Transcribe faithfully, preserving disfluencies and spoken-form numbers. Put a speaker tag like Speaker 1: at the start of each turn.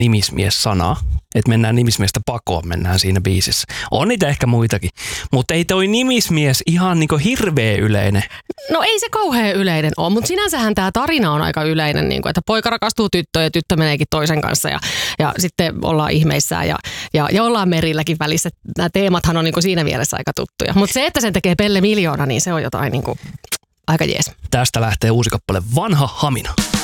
Speaker 1: nimismies-sanaa. Että mennään nimismiestä pakoon, mennään siinä biisissä. On niitä ehkä muitakin, mutta ei toi nimismies ihan niinku hirveä yleinen.
Speaker 2: No ei se kauhean yleinen ole, mutta sinänsähän tämä tarina on aika yleinen, niin kuin, että poika rakastuu tyttöön ja tyttö meneekin toisen kanssa ja, ja sitten ollaan ihmeissään ja, ja, ja ollaan merilläkin välissä. Nämä teemathan on niin kuin siinä mielessä aika tuttuja, mutta se, että sen tekee Pelle Miljoona, niin se on jotain niin kuin aika jees.
Speaker 1: Tästä lähtee uusi kappale Vanha Hamina.